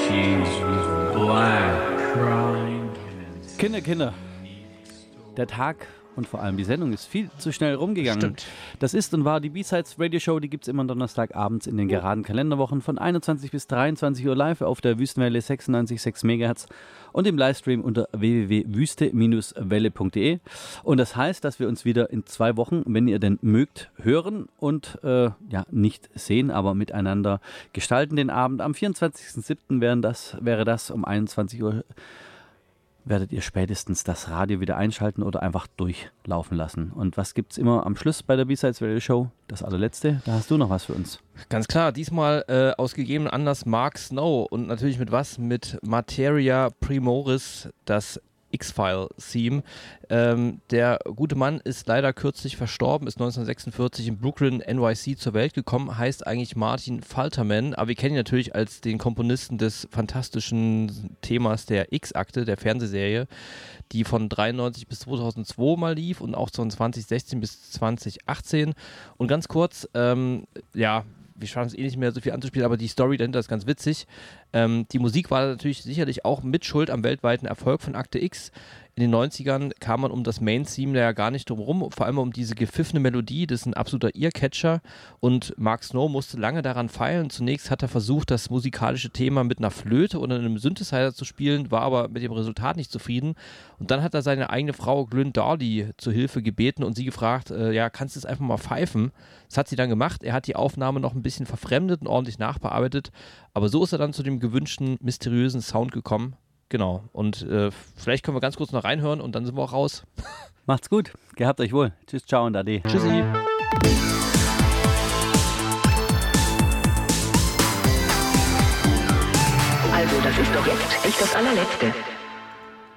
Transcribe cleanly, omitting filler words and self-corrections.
Kinder, der Tag und vor allem die Sendung ist viel zu schnell rumgegangen. Stimmt. Das ist und war die B-Sides Radio Show, die gibt es immer Donnerstagabends in den geraden Kalenderwochen von 21 bis 23 Uhr live auf der Wüstenwelle 96,6 MHz und im Livestream unter www.wüste-welle.de. Und das heißt, dass wir uns wieder in 2 Wochen, wenn ihr denn mögt, hören und nicht sehen, aber miteinander gestalten den Abend. Am 24.07. wäre das um 21 Uhr. Werdet ihr spätestens das Radio wieder einschalten oder einfach durchlaufen lassen. Und was gibt es immer am Schluss bei der B-Sides Radio Show? Das allerletzte, da hast du noch was für uns. Ganz klar, diesmal aus gegebenem Anlass Mark Snow und natürlich mit was? Mit Materia Primoris, das X-File-Theme. Der gute Mann ist leider kürzlich verstorben, ist 1946 in Brooklyn, NYC zur Welt gekommen, heißt eigentlich Martin Falterman, aber wir kennen ihn natürlich als den Komponisten des fantastischen Themas der X-Akte, der Fernsehserie, die von 93 bis 2002 mal lief und auch von 2016 bis 2018. Und ganz kurz, wir schaffen es nicht mehr so viel anzuspielen, aber die Story dahinter ist ganz witzig. Die Musik war natürlich sicherlich auch mit Schuld am weltweiten Erfolg von Akte X. In den 90ern kam man um das Main-Theme da ja gar nicht drum rum, vor allem um diese gepfiffene Melodie, das ist ein absoluter Earcatcher und Mark Snow musste lange daran feilen. Zunächst hat er versucht, das musikalische Thema mit einer Flöte oder einem Synthesizer zu spielen, war aber mit dem Resultat nicht zufrieden und dann hat er seine eigene Frau Glyn Dawley zu Hilfe gebeten und sie gefragt, kannst du es einfach mal pfeifen? Das hat sie dann gemacht, er hat die Aufnahme noch ein bisschen verfremdet und ordentlich nachbearbeitet, aber so ist er dann zu dem gewünschten, mysteriösen Sound gekommen. Genau, und vielleicht können wir ganz kurz noch reinhören und dann sind wir auch raus. Macht's gut, gehabt euch wohl. Tschüss, ciao und ade. Tschüssi. Also, das ist doch jetzt echt das allerletzte.